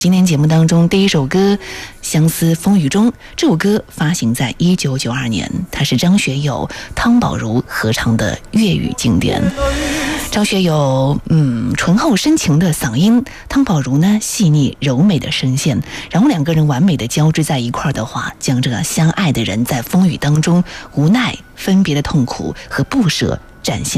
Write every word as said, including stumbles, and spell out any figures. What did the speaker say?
今天节目当中第一首歌《相思风雨中》，这首歌发行在一九九二年，它是张学友、汤宝如合唱的粤语经典。张学友嗯醇厚深情的嗓音，汤宝如呢细腻柔美的声线，然后两个人完美的交织在一块儿的话，将这个相爱的人在风雨当中无奈分别的痛苦和不舍展现